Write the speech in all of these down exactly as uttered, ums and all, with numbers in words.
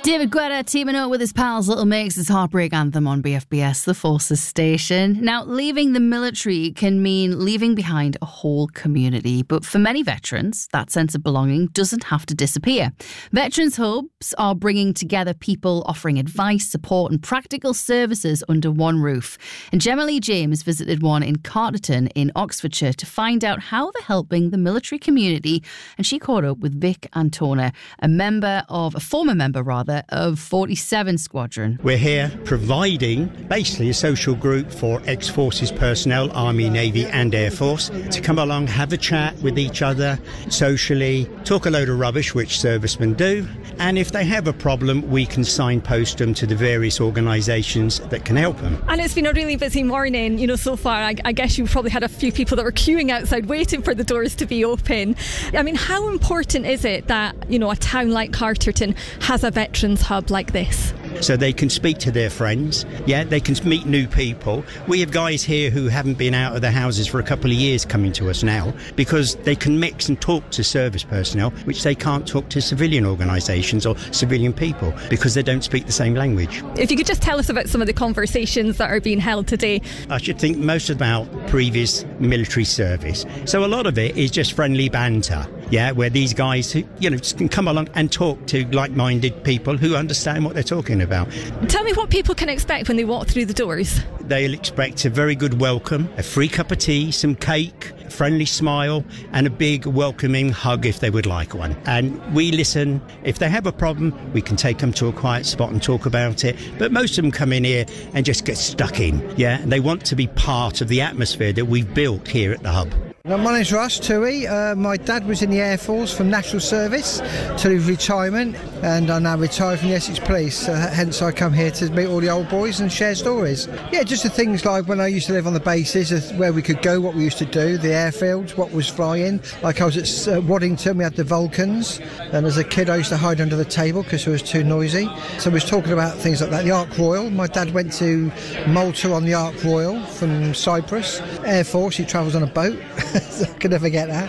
David Guetta teaming up with his pals Little Mix, his heartbreak anthem on B F B S, the Forces station. Now, leaving the military can mean leaving behind a whole community, but for many veterans, that sense of belonging doesn't have to disappear. Veterans Hubs are bringing together people offering advice, support and practical services under one roof. And Gemma Lee James visited one in Carterton in Oxfordshire to find out how they're helping the military community, and she caught up with Vic Antona, a member of, a former member rather, of forty-seven Squadron. We're here providing basically a social group for ex-forces personnel, Army, Navy and Air Force, to come along, have a chat with each other socially, talk a load of rubbish, which servicemen do, and if they have a problem, we can signpost them to the various organisations that can help them. And it's been a really busy morning, you know, so far. I, I guess you've probably had a few people that were queuing outside waiting for the doors to be open. I mean, how important is it that, you know, a town like Carterton has a veterans hub like this? So they can speak to their friends, yeah, they can meet new people. We have guys here who haven't been out of their houses for a couple of years coming to us now because they can mix and talk to service personnel, which they can't talk to civilian organisations or civilian people because they don't speak the same language. If you could just tell us about some of the conversations that are being held today. I should think most about previous military service. So a lot of it is just friendly banter, yeah, where these guys who, you know, can come along and talk to like-minded people who understand what they're talking about. Tell me what people can expect when they walk through the doors. They'll expect a very good welcome, a free cup of tea, some cake, a friendly smile and a big welcoming hug if they would like one. And we listen. If they have a problem, we can take them to a quiet spot and talk about it. But most of them come in here and just get stuck in. Yeah, and they want to be part of the atmosphere that we've built here at the hub. Now, my name's Russ Toohey. Uh, my dad was in the Air Force from National Service till his retirement, and I now retired from the Essex Police. Uh, hence, I come here to meet all the old boys and share stories. Yeah, just the things like when I used to live on the bases, uh, where we could go, what we used to do, the airfields, what was flying. Like I was at uh, Waddington, we had the Vulcans, and as a kid, I used to hide under the table because it was too noisy. So we was talking about things like that. The Ark Royal. My dad went to Malta on the Ark Royal from Cyprus. Air Force. He travels on a boat. I could never get that.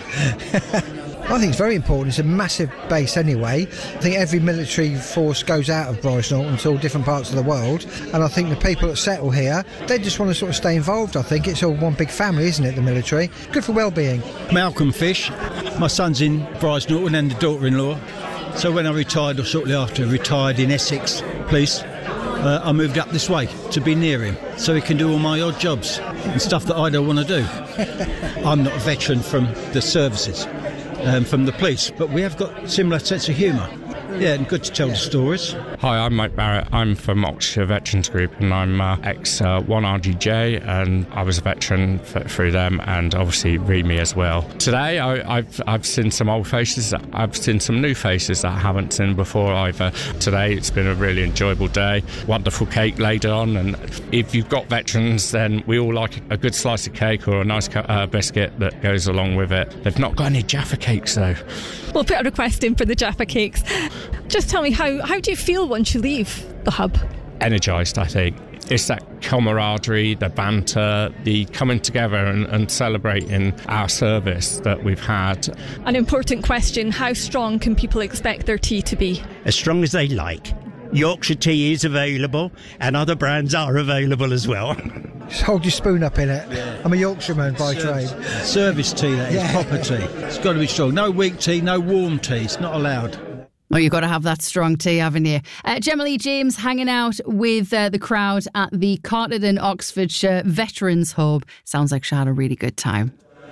I think it's very important. It's a massive base anyway. I think every military force goes out of Bryce Norton to all different parts of the world, and I think the people that settle here, they just want to sort of stay involved. I think it's all one big family, isn't it, the military? Good for well-being. Malcolm Fish. My son's in Bryce Norton and the daughter-in-law. So when I retired, or shortly after, retired in Essex Police, Uh, I moved up this way to be near him so he can do all my odd jobs and stuff that I don't want to do. I'm not a veteran from the services, um, from the police, but we have got similar sense of humour. Yeah, and good to tell the stories. Hi, I'm Mike Barrett. I'm from Oxfordshire Veterans Group, and I'm uh, ex uh, one R G J, and I was a veteran f- through them, and obviously R E M I as well. Today, I, I've I've seen some old faces. I've seen some new faces that I haven't seen before either. Today, it's been a really enjoyable day. Wonderful cake laid on, and if you've got veterans, then we all like a good slice of cake or a nice uh, biscuit that goes along with it. They've not got any Jaffa cakes though. We'll put a request in for the Jaffa cakes. Just tell me, how, how do you feel once you leave the hub? Energised, I think. It's that camaraderie, the banter, the coming together and, and celebrating our service that we've had. An important question, how strong can people expect their tea to be? As strong as they like. Yorkshire tea is available and other brands are available as well. Just hold your spoon up in it. Yeah. I'm a Yorkshireman by Service, trade. Service tea, that is, yeah. Proper tea. It's got to be strong. No weak tea, no warm tea. It's not allowed. Oh, you've got to have that strong tea, haven't you? Uh, Gemma Lee James hanging out with uh, the crowd at the Carterton Oxfordshire Veterans Hub. Sounds like she had a really good time.